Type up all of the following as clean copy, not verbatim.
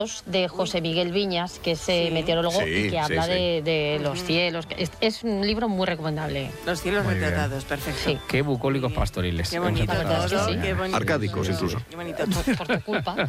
de José Miguel Viñas, que es meteorólogo y que habla de los cielos. Es un libro muy recomendable. Los cielos Muy retratados, bien. perfecto. Sí. Qué bucólicos pastoriles. Qué bonito. La verdad es que sí. Qué bonito. Arcádicos incluso. Qué bonito. Por tu culpa.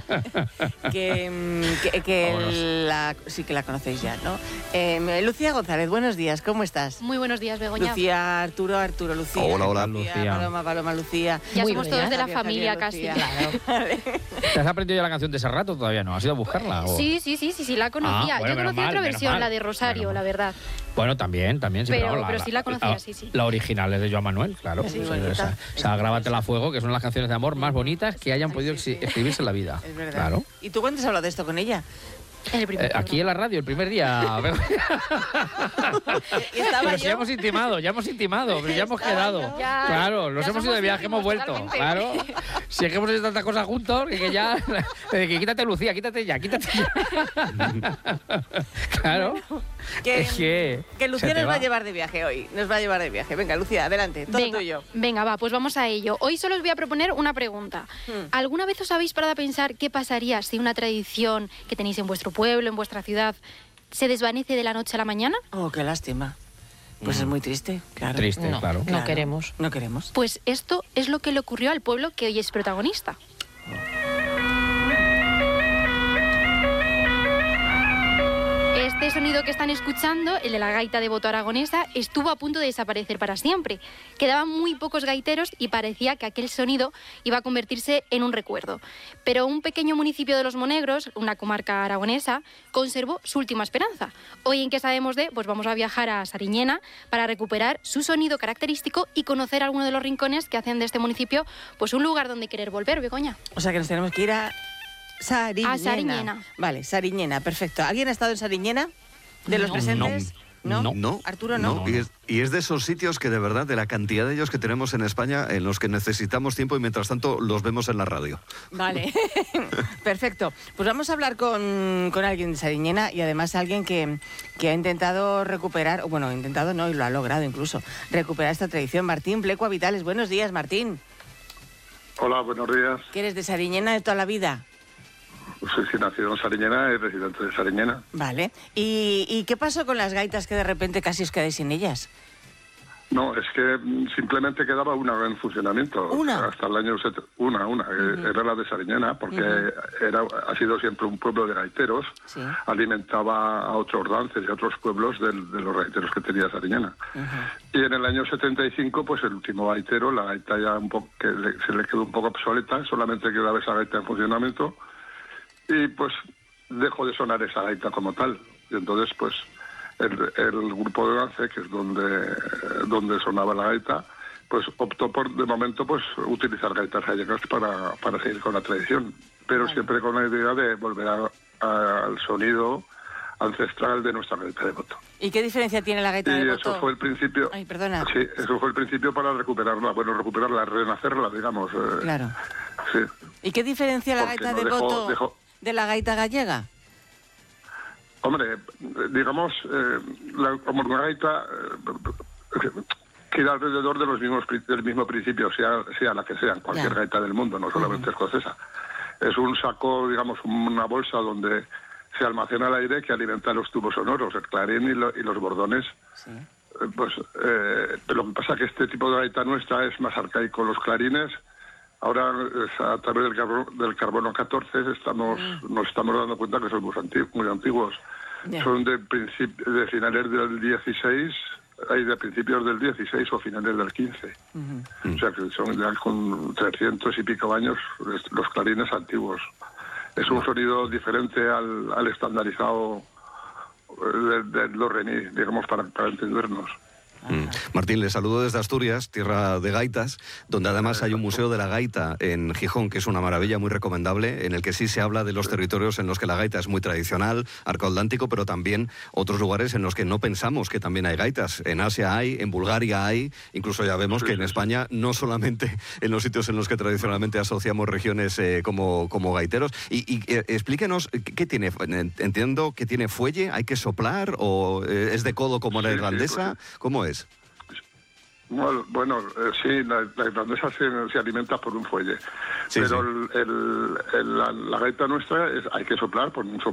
Sí que la conocéis ya, ¿no? Lucía González, buenos días, ¿cómo estás? Muy buenos días, Begoña. Lucía, Arturo, Lucía. Hola, Lucía. Paloma, Lucía. Ya Muy somos bien, todos de la Javier, familia Lucía. casi. Vale. ¿Te has aprendido ya la canción de ese rato? Todavía no. ¿Has ido a buscarla? O... Sí, la conocía. bueno, Yo conocía menos mal, otra versión, menos la de mal. Rosario, Menos la mal. verdad. Bueno, también, sí. Pero sí la conocía, sí. La original es de Joan Manuel, claro. Sí, bonita. O sea, Grábatela a fuego, que son las canciones de amor más bonitas que hayan podido escribirse en la vida. Es verdad. Claro. ¿Y tú cuándo has hablado de esto con ella? En el primer Aquí en la radio, el primer día. Y estaba Pero yo. si ya hemos intimado, pero ya hemos quedado. Ya, claro, nos ya hemos somos ido de viaje, hemos íntimos, vuelto. totalmente. Claro. Si es que hemos hecho tantas cosas juntos, que ya. Que quítate, Lucía, quítate ya. Claro. Que Lucía se te nos va a va. llevar de viaje hoy. Nos va a llevar de viaje. Venga, Lucía, adelante. Todo tuyo. Venga, va, pues vamos a ello. Hoy solo os voy a proponer una pregunta. ¿Alguna vez os habéis parado a pensar qué pasaría si una tradición que tenéis en vuestro pueblo, en vuestra ciudad, se desvanece de la noche a la mañana? Oh, qué lástima. Pues es muy triste, claro. Triste, No, claro. no queremos. No queremos. Pues esto es lo que le ocurrió al pueblo que hoy es protagonista. Este sonido que están escuchando, el de la gaita de Boto Aragonesa, estuvo a punto de desaparecer para siempre. Quedaban muy pocos gaiteros y parecía que aquel sonido iba a convertirse en un recuerdo. Pero un pequeño municipio de Los Monegros, una comarca aragonesa, conservó su última esperanza. Hoy en ¿Qué sabemos de? Pues vamos a viajar a Sariñena para recuperar su sonido característico y conocer algunos de los rincones que hacen de este municipio pues un lugar donde querer volver, Begoña. O sea que nos tenemos que ir a Sariñena. A Sariñena. Vale, Sariñena, perfecto. ¿Alguien ha estado en Sariñena? ¿De los No. presentes? No. No. Arturo, no. Y es de esos sitios que de verdad, de la cantidad de ellos que tenemos en España, en los que necesitamos tiempo y mientras tanto los vemos en la radio. Vale, perfecto. Pues vamos a hablar con alguien de Sariñena y además alguien que ha intentado recuperar, bueno, intentado no, y lo ha logrado incluso, recuperar esta tradición. Martín Blecua Vitales, buenos días, Martín. Hola, buenos días. ¿Que eres de Sariñena de toda la vida? Soy nacido en Sariñena y residente de Sariñena. Vale. ¿Y qué pasó con las gaitas que de repente casi os quedáis sin ellas? No, es que simplemente quedaba una en funcionamiento. ¿Una? Hasta el año... Era la de Sariñena, porque ha sido siempre un pueblo de gaiteros. Sí. Alimentaba a otros dances y a otros pueblos de los gaiteros que tenía Sariñena. Y en el año 75, pues el último gaitero, la gaita ya se le quedó un poco obsoleta, solamente quedaba esa gaita en funcionamiento. Y pues dejó de sonar esa gaita como tal. Y entonces pues el grupo de dance, que es donde sonaba la gaita, pues optó por, de momento, pues utilizar gaitas gallegas para seguir con la tradición. Pero siempre con la idea de volver al sonido ancestral de nuestra gaita de Boto. ¿Y qué diferencia tiene la gaita de Y Boto? eso fue el principio. Ay, perdona. Sí, eso fue el principio para recuperarla, renacerla, digamos. Claro. Sí. ¿Y qué diferencia la Porque gaita no de Boto dejó- de la gaita gallega? Hombre, digamos, como una gaita gira alrededor de del mismo principio, sea la que sea, cualquier Ya. gaita del mundo, no solamente escocesa. Es un saco, digamos, una bolsa donde se almacena el aire que alimenta los tubos sonoros, el clarín y los bordones. Sí. Lo que pasa es que este tipo de gaita nuestra es más arcaico. Los clarines, ahora a través del carbono 14 nos estamos dando cuenta que son muy antiguos. Ya. Son de finales del 16, de principios del 16 o finales del 15. O sea que son ya con 300 y pico años los clarines antiguos. Es un sonido diferente al estandarizado del do re mi, digamos, para entendernos. Martín, le saludo desde Asturias, tierra de gaitas, donde además hay un museo de la gaita en Gijón, que es una maravilla muy recomendable, en el que sí se habla de los territorios en los que la gaita es muy tradicional, arco atlántico, pero también otros lugares en los que no pensamos que también hay gaitas. En Asia hay, en Bulgaria hay, incluso ya vemos que en España, no solamente en los sitios en los que tradicionalmente asociamos regiones como gaiteros. Y explíquenos, ¿qué tiene? Entiendo que tiene fuelle, ¿hay que soplar o es de codo como la Sí, irlandesa? sí, ¿Cómo es? Bueno, sí, la irlandesa se alimenta por un fuelle, Sí, pero la gaita nuestra hay que soplar por un